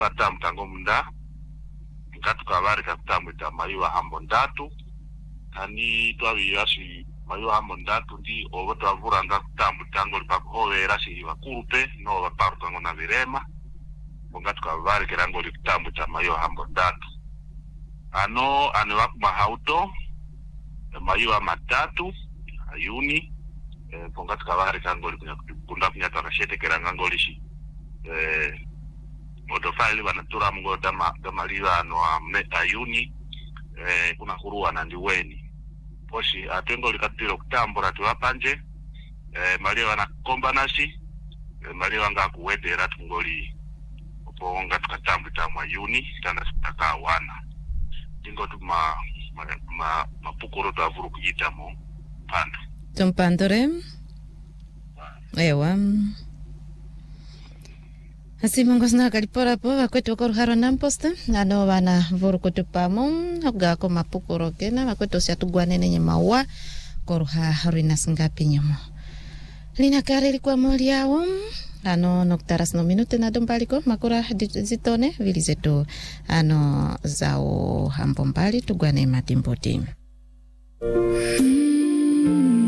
pata mtango munda ngatu kabari katambu tamayiwa hambo ndatu ani twabiyasi mayiwa hambo ndatu ndi oboto avuranga kutambu tango lipakohera si bakurupe no baparto ngona virema ngatu kabari kerango litambu tamayiwa hambo ndatu ano aniwaku mahauto mayiwa matatu ayuni ngatu kabari kango likunda kunyata rashete kerango lishi modofile banatura mgo damaliwa ano ayuni kuna kuruwa na ndiweni poshi atengo likatiro kutambura tuwapanje maliwa na komba nasi maliwa nga kuwedera tungoli uponga tukatambuta ayuni tana sitaka wana tingo tuma mapukuro tuavuru kujitamo pando tumpandore ewa Asi mongos na kalipora po wakwetu koruharo namposta ano wana vuru kutupamo hoga ko mapukuro kena wakwetu siatugwane nenye maua koruharo inasingapi nyomo lina kare likuwa moliao ano noktaras no minute na dompaliko makura zitone vilizetu ano zao hampombali tugwane matimboti